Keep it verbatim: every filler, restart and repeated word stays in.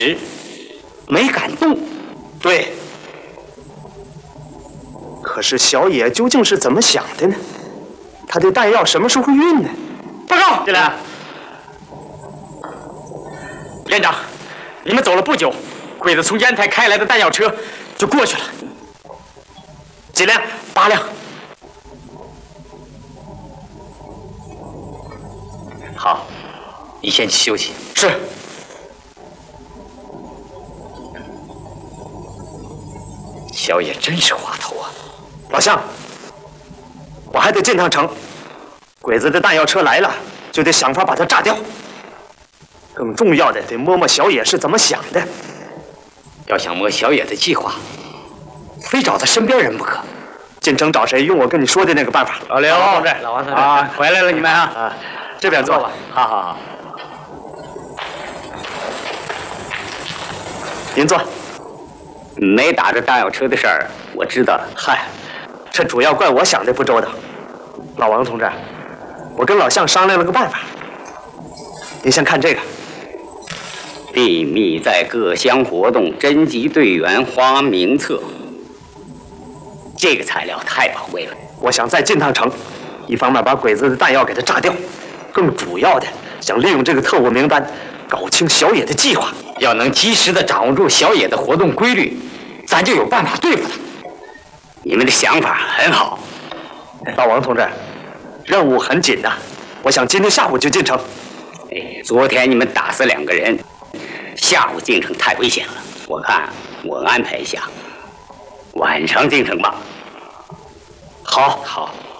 没敢动。 对。可是小野究竟是怎么想的呢？他的弹药什么时候运呢？ 报告，进来。连长，你们走了不久，鬼子从烟台开来的弹药车就过去了。几辆？八辆。好，你先去休息。是。小野真是滑头啊！ 老乡，我还得进趟城。鬼子的弹药车来了，就得想法把它炸掉。更重要的，得摸摸小野是怎么想的。 要想摸小野的计划，非找他身边人不可。 进城找谁？用我跟你说的那个办法。 老刘同志，老王同志啊，回来了，你们啊啊， 这边坐吧。 好好好。 您坐。 没打着弹药车的事儿，我知道了。 嗨，这主要怪我想的不周到。老王同志，我跟老向商量了个办法。您先看这个。 秘密在各乡活动，征集队员，花名册。这个材料太宝贵了。 我想再进趟城，一方面把鬼子的弹药给它炸掉，更主要的想利用这个特务名单，搞清小野的计划。 要能及时的掌握住小野的活动规律，咱就有办法对付他。你们的想法很好， 老王同志，任务很紧呐，我想今天下午就进城。 哎，昨天你们打死两个人，下午进城太危险了。我看我安排一下，晚上进城吧。 好， 好。